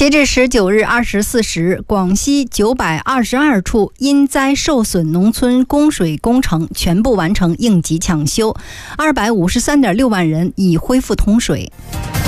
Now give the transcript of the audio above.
截至19日24时，广西922处因灾受损农村供水工程全部完成应急抢修，253.6万人已恢复通水。